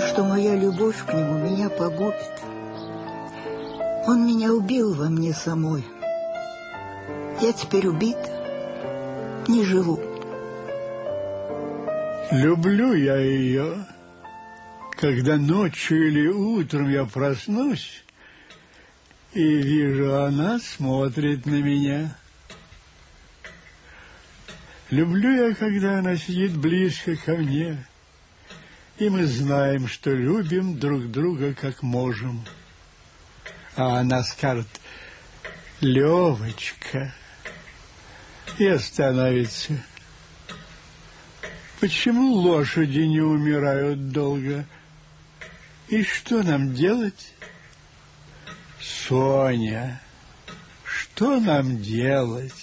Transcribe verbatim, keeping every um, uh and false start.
что моя любовь к нему меня погубит. Он меня убил во мне самой. Я теперь убита, не живу. Люблю я ее. Когда ночью или утром я проснусь и вижу, она смотрит на меня. Люблю я, когда она сидит близко ко мне, и мы знаем, что любим друг друга как можем. А она скажет: Левочка, и остановится. Почему лошади не умирают долго? И что нам делать? Соня, что нам делать?